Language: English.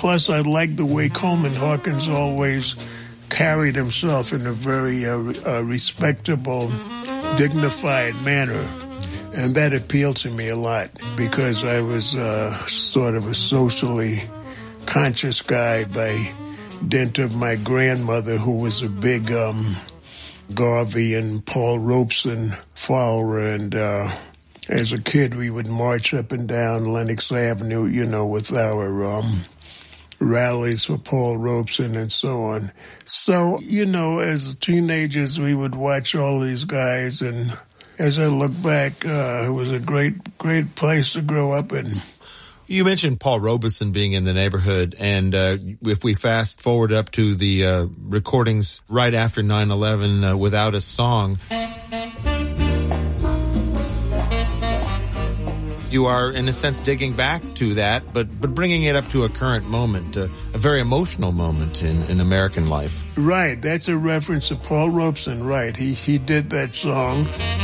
plus I liked the way Coleman Hawkins always carried himself in a very respectable, dignified manner. And that appealed to me a lot because I was sort of a socially conscious guy by dint of my grandmother, who was a big Garvey and Paul Robeson follower. And as a kid, we would march up and down Lenox Avenue, with our rallies for Paul Robeson and so on. So, as teenagers, we would watch all these guys, and as I look back, it was a great place to grow up in. You mentioned Paul Robeson being in the neighborhood, and if we fast forward up to the recordings right after 9/11, Without a Song, you are, in a sense, digging back to that, but bringing it up to a current moment, a very emotional moment in American life. Right, that's a reference to Paul Robeson, right. He did that song.